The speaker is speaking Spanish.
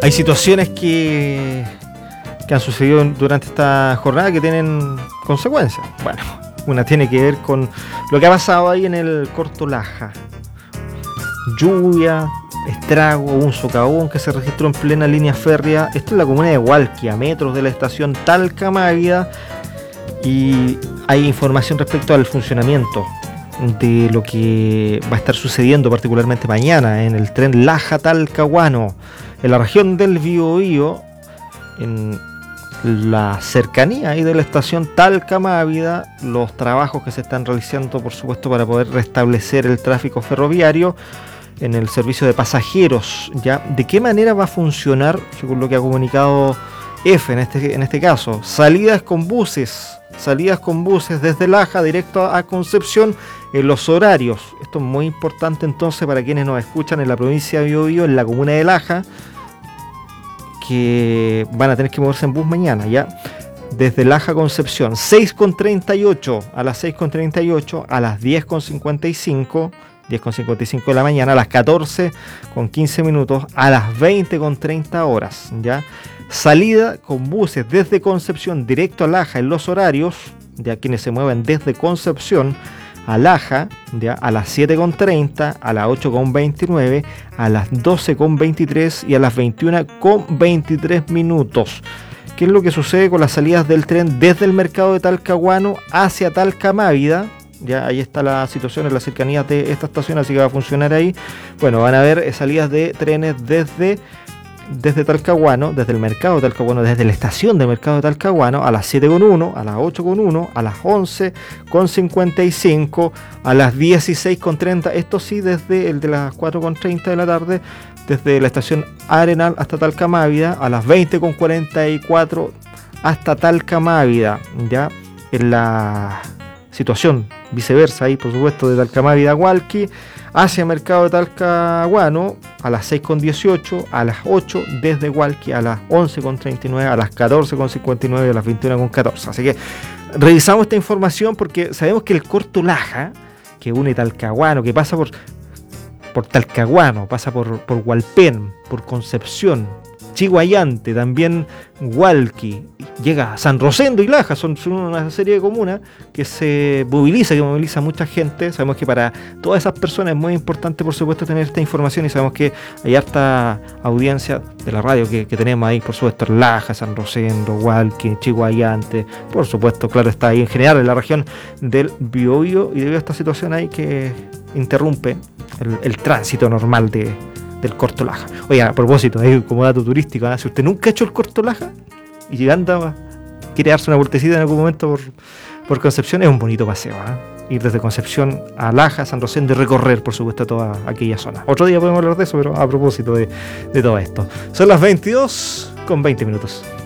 Hay situaciones que han sucedido durante esta jornada que tienen consecuencias. Bueno, una tiene que ver con lo que ha pasado ahí en el Corto Laja. Lluvia, estrago, un socavón que se registró en plena línea férrea. Esto es la comuna de Hualqui, a metros de la estación Talca-Mávida. Y hay información respecto al funcionamiento de lo que va a estar sucediendo particularmente mañana en el tren Laja-Talcahuano, en la región del Biobío, en la cercanía ahí de la estación Talca-Mávida, los trabajos que se están realizando, por supuesto, para poder restablecer el tráfico ferroviario en el servicio de pasajeros. ¿Ya? ¿De qué manera va a funcionar, según lo que ha comunicado EFE en este caso? Salidas con buses desde Laja directo a Concepción en los horarios. Esto es muy importante entonces para quienes nos escuchan en la provincia de Biobío, en la comuna de Laja, que van a tener que moverse en bus mañana, ya. Desde Laja a Concepción, 6:38 a las 6:38, a las 10:55 de la mañana, a las 14:15, a las 20:30 horas, ya. Salida con buses desde Concepción directo a Laja en los horarios, de quienes se mueven desde Concepción a Laja, ya, a las 7:30, a las 8:29, a las 12:23 y a las 21:23. ¿Qué es lo que sucede con las salidas del tren desde el mercado de Talcahuano hacia Talca-Mávida? Ya ahí está la situación en las cercanías de esta estación, así que va a funcionar ahí. Bueno, van a haber salidas de trenes desde Talcahuano, desde el mercado de Talcahuano, desde la estación de mercado de Talcahuano, a las 7:01, a las 8:01, a las 11:55, a las 16:30, esto sí desde el de las 4:30 de la tarde, desde la estación Arenal hasta Talca-Mávida, a las 20:44 hasta Talca-Mávida, ya en la situación viceversa ahí, por supuesto, de Talca-Mávida a Hualqui, hacia mercado de Talcahuano, a las 6:18, a las 8 desde Hualqui, a las 11:39, a las 14:59 y a las 21:14. Así que revisamos esta información porque sabemos que el Corto Laja, que une Talcahuano, que pasa por Talcahuano, pasa por Hualpén, por Concepción, Chiguayante, también Hualqui, llega a San Rosendo y Laja, son una serie de comunas que moviliza a mucha gente. Sabemos que para todas esas personas es muy importante, por supuesto, tener esta información, y sabemos que hay harta audiencia de la radio que tenemos ahí, por supuesto, Laja, San Rosendo, Hualqui, Chiguayante, por supuesto, claro, está ahí en general en la región del Biobío, y debido a esta situación ahí que interrumpe el tránsito normal del Corto Laja. Oye, a propósito, ahí como dato turístico, si usted nunca ha hecho el Corto Laja y llegando quiere darse una vueltecita en algún momento por Concepción, es un bonito paseo, ir desde Concepción a Laja, San Rosendo, y recorrer, por supuesto, toda aquella zona. Otro día podemos hablar de eso, pero a propósito de todo esto. Son las 22:20.